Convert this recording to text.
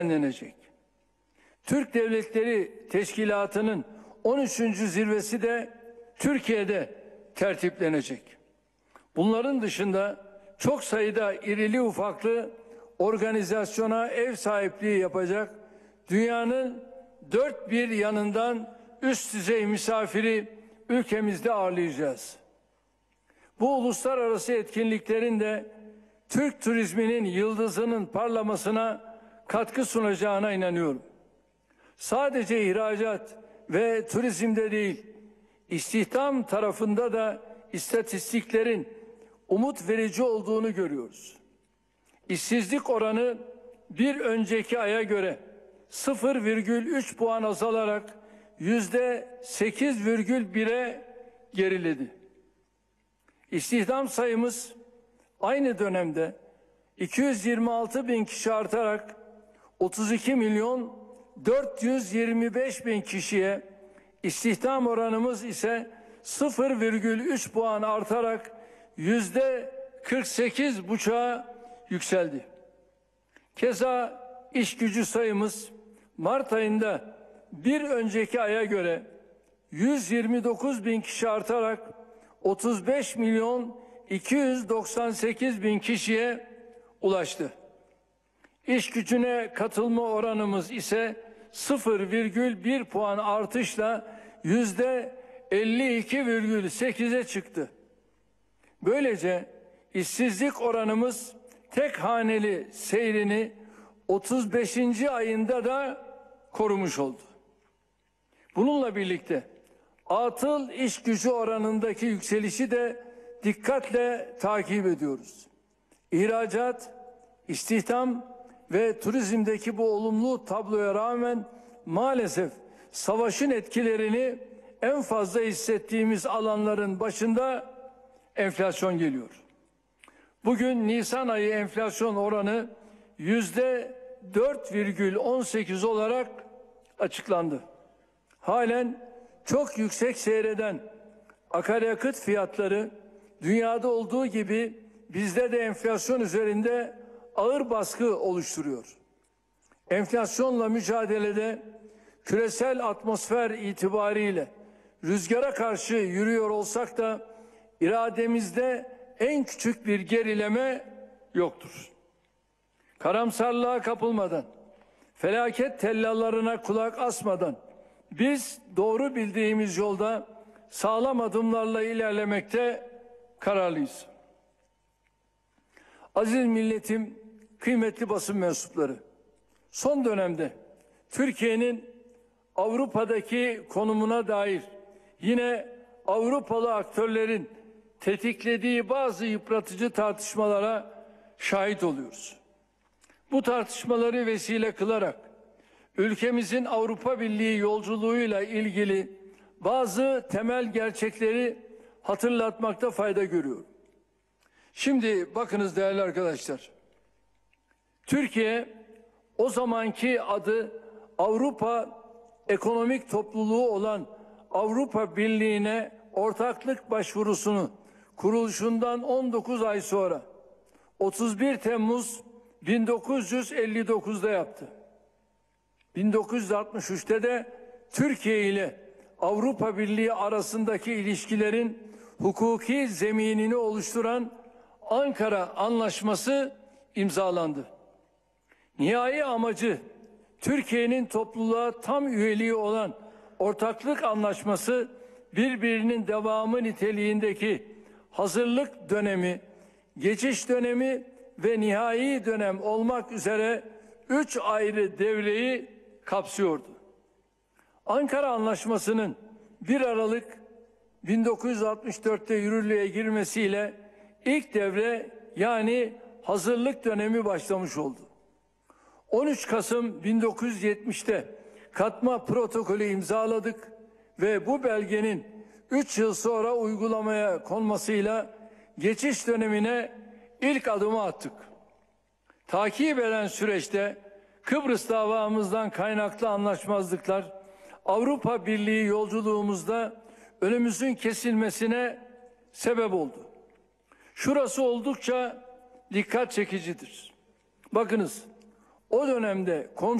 düzenlenecek. Türk Devletleri Teşkilatı'nın 13. zirvesi de Türkiye'de tertiplenecek. Bunların dışında çok sayıda irili ufaklı organizasyona ev sahipliği yapacak, dünyanın dört bir yanından üst düzey misafiri ülkemizde ağırlayacağız. Bu uluslararası etkinliklerin de Türk turizminin yıldızının parlamasına katkı sunacağına inanıyorum. Sadece ihracat ve turizmde değil, istihdam tarafında da istatistiklerin umut verici olduğunu görüyoruz. İşsizlik oranı bir önceki aya göre 0,3 puan azalarak %8,1'e geriledi. İstihdam sayımız aynı dönemde 226 bin kişi artarak 32 milyon 425 bin kişiye, istihdam oranımız ise 0,3 puan artarak %48,5'a yükseldi. Keza iş gücü sayımız Mart ayında bir önceki aya göre 129 bin kişi artarak 35 milyon 298 bin kişiye ulaştı. İş gücüne katılma oranımız ise 0,1 puan artışla %52,8'e çıktı. Böylece işsizlik oranımız tek haneli seyrini 35. ayında da korumuş oldu. Bununla birlikte atıl iş gücü oranındaki yükselişi de dikkatle takip ediyoruz. İhracat, istihdam ve turizmdeki bu olumlu tabloya rağmen maalesef savaşın etkilerini en fazla hissettiğimiz alanların başında enflasyon geliyor. Bugün Nisan ayı enflasyon oranı %4,18 olarak açıklandı. Halen çok yüksek seyreden akaryakıt fiyatları dünyada olduğu gibi bizde de enflasyon üzerinde ağır baskı oluşturuyor. Enflasyonla mücadelede küresel atmosfer itibariyle rüzgara karşı yürüyor olsak da irademizde en küçük bir gerileme yoktur. Karamsarlığa kapılmadan, felaket tellallarına kulak asmadan biz doğru bildiğimiz yolda sağlam adımlarla ilerlemekte kararlıyız. Aziz milletim, kıymetli basın mensupları, son dönemde Türkiye'nin Avrupa'daki konumuna dair yine Avrupalı aktörlerin tetiklediği bazı yıpratıcı tartışmalara şahit oluyoruz. Bu tartışmaları vesile kılarak ülkemizin Avrupa Birliği yolculuğuyla ilgili bazı temel gerçekleri hatırlatmakta fayda görüyorum. Şimdi bakınız değerli arkadaşlar. Türkiye o zamanki adı Avrupa Ekonomik Topluluğu olan Avrupa Birliği'ne ortaklık başvurusunu kuruluşundan 19 ay sonra 31 Temmuz 1959'da yaptı. 1963'te de Türkiye ile Avrupa Birliği arasındaki ilişkilerin hukuki zeminini oluşturan Ankara Anlaşması imzalandı. Nihai amacı Türkiye'nin topluluğa tam üyeliği olan ortaklık anlaşması birbirinin devamı niteliğindeki hazırlık dönemi, geçiş dönemi ve nihai dönem olmak üzere 3 ayrı devreyi kapsıyordu. Ankara Anlaşması'nın 1 Aralık 1964'te yürürlüğe girmesiyle ilk devre yani hazırlık dönemi başlamış oldu. 13 Kasım 1970'te katma protokolü imzaladık ve bu belgenin 3 yıl sonra uygulamaya konmasıyla geçiş dönemine ilk adımı attık. Takip eden süreçte Kıbrıs davamızdan kaynaklı anlaşmazlıklar Avrupa Birliği yolculuğumuzda önümüzün kesilmesine sebep oldu. Şurası oldukça dikkat çekicidir. Bakınız, O dönemde komşu